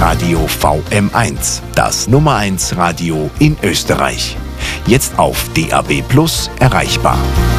Radio VM1, das Nummer 1 Radio in Österreich. Jetzt auf DAB+ erreichbar.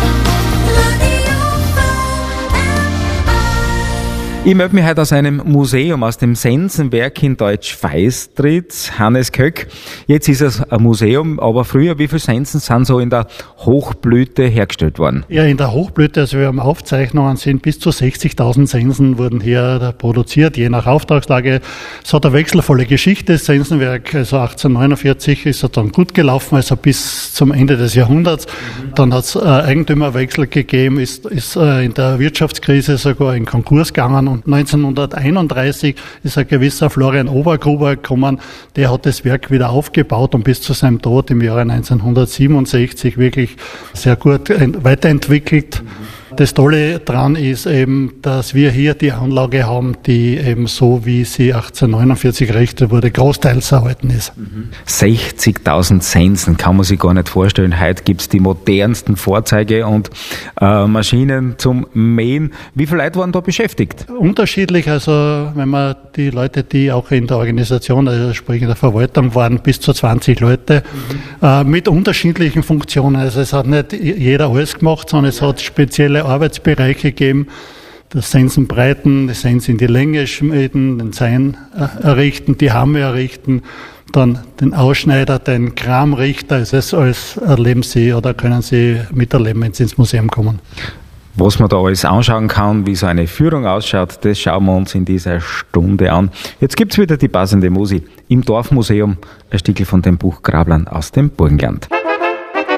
Ich melde mich heute aus einem Museum, aus dem Sensenwerk in Deutsch-Feistritz, Hannes Köck. Jetzt ist es ein Museum, aber früher, wie viele Sensen sind so in der Hochblüte hergestellt worden? Ja, in der Hochblüte, also wir haben Aufzeichnungen, sind bis zu 60.000 Sensen wurden hier produziert, je nach Auftragslage. Es hat eine wechselvolle Geschichte, das Sensenwerk, also 1849 ist es dann gut gelaufen, also bis zum Ende des Jahrhunderts. Dann hat es Eigentümerwechsel gegeben, ist in der Wirtschaftskrise sogar in Konkurs gegangen. Und 1931 ist ein gewisser Florian Obergruber gekommen, der hat das Werk wieder aufgebaut und bis zu seinem Tod im Jahre 1967 wirklich sehr gut weiterentwickelt. Das Tolle daran ist eben, dass wir hier die Anlage haben, die eben so, wie sie 1849 errichtet wurde, großteils erhalten ist. 60.000 Sensen kann man sich gar nicht vorstellen. Heute gibt es die modernsten Fahrzeuge und Maschinen zum Mähen. Wie viele Leute waren da beschäftigt? Unterschiedlich, also wenn man die Leute, die auch in der Organisation, also sprich in der Verwaltung waren, bis zu 20 Leute mit unterschiedlichen Funktionen. Also es hat nicht jeder alles gemacht, sondern es hat spezielle Arbeitsbereiche gegeben, das Sensenbreiten, das Sensen in die Länge schmieden, den Sein errichten, die Hamme errichten, dann den Ausschneider, den Kramrichter, das alles erleben Sie oder können Sie miterleben, wenn Sie ins Museum kommen. Was man da alles anschauen kann, wie so eine Führung ausschaut, das schauen wir uns in dieser Stunde an. Jetzt gibt's wieder die passende Musik im Dorfmuseum, ein Stückchen von dem Buch Grablein aus dem Burgenland.